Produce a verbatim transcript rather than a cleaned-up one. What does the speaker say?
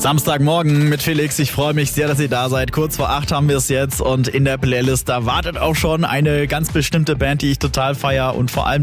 Samstagmorgen mit Felix. Ich freue mich sehr, dass ihr da seid. Kurz vor acht haben wir es jetzt und in der Playlist, da wartet auch schon eine ganz bestimmte Band, die ich total feiere und vor allem